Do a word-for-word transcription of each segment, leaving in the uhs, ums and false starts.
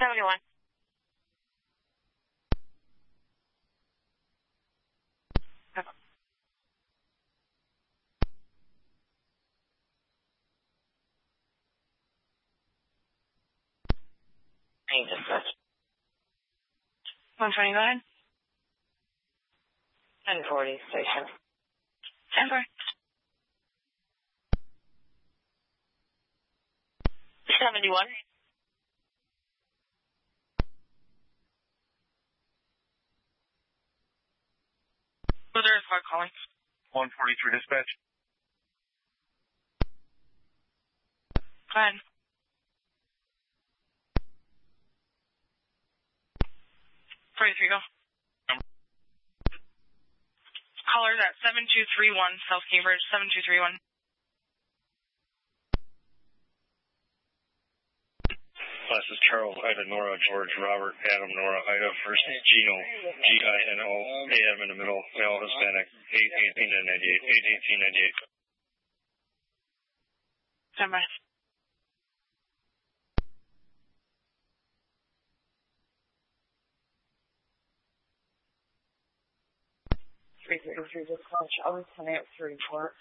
seventy-one. Hey, dispatch. one twenty, go ahead. ten forty, station. ten four. seventy-one. Who there is car calling? one forty-three dispatch. Go ahead. forty-three, go. Callers at seven two three one, South Cambridge, seven two three one. This is Charles, Ida, Nora, George, Robert, Adam, Nora, Ida, first Gino, G I N O, A M in the middle, male, Hispanic, eight eighteen ninety-eight, eight eighteen ninety-eight. Stand by. three thirty-three dispatch, I'll be sending out to report.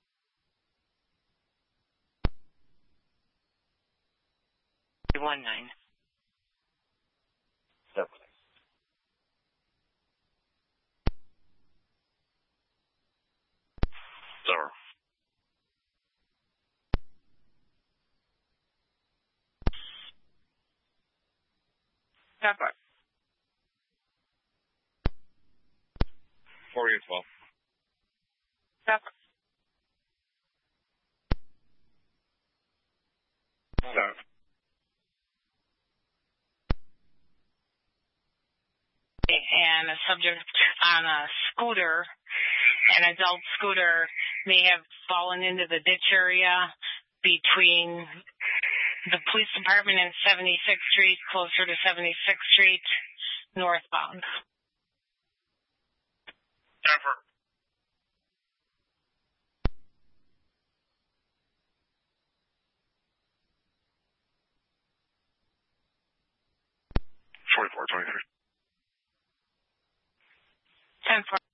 one nine. Step. Sir. Step by. forty or twelve. Step by. Start. And a subject on a scooter, an adult scooter, may have fallen into the ditch area between the police department and seventy-sixth Street, closer to seventy-sixth Street, northbound. Effort. forty-four twenty-three. ten four.